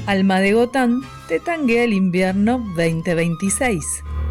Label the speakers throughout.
Speaker 1: Alma de Gotán te tanguea el invierno 2026.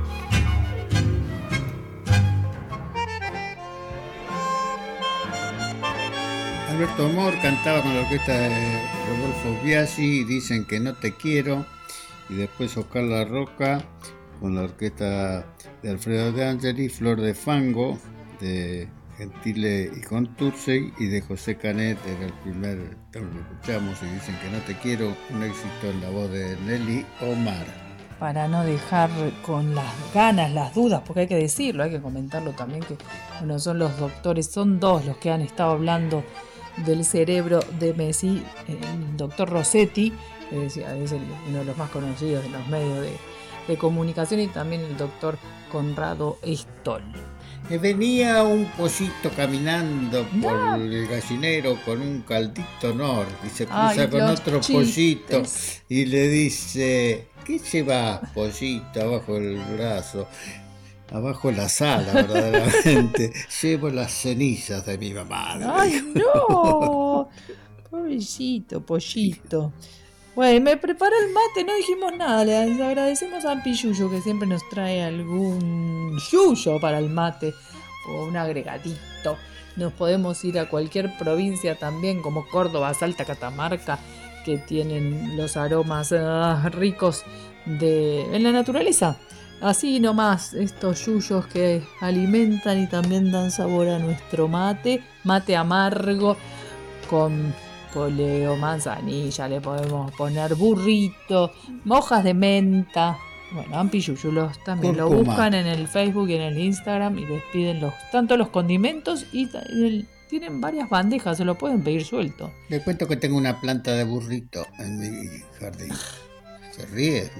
Speaker 2: Alberto Amor cantaba con la orquesta de Rodolfo Biasi, Dicen que no te quiero, y después Oscar La Roca con la orquesta de Alfredo De Angeli, Flor de Fango, de Gentile y Contursi, y de José Canet, era el primer tema que escuchamos, y Dicen que no te quiero, un éxito en la voz de Nelly Omar.
Speaker 1: Para no dejar con las ganas, las dudas, porque hay que decirlo, hay que comentarlo también, que bueno, son los doctores, son dos los que han estado hablando del cerebro de Messi, el doctor Rossetti, que es uno de los más conocidos de los medios de comunicación, y también el doctor Conrado Stoll.
Speaker 2: Venía un pollito caminando por el gallinero con un caldito Nor y se cruza con otro pollito y le dice: ¿qué llevas, pollito, abajo el brazo? Abajo la sala, verdaderamente. Llevo las cenizas de mi mamá.
Speaker 1: ¡Ay, no! Pobrecito, pollito. Bueno, me preparó el mate, no dijimos nada. Les agradecemos a Piyuyo, que siempre nos trae algún yuyo para el mate o un agregadito. Nos podemos ir a cualquier provincia también, como Córdoba, Salta, Catamarca, que tienen los aromas ricos en la naturaleza. Así nomás, estos yuyos que alimentan y también dan sabor a nuestro mate amargo con poleo, manzanilla, le podemos poner burrito, hojas de menta. Bueno, ampiyuyulos también lo buscan en el Facebook y en el Instagram y les piden tanto los condimentos y tienen varias bandejas, se lo pueden pedir suelto.
Speaker 2: Le cuento que tengo una planta de burrito en mi jardín. Se ríe.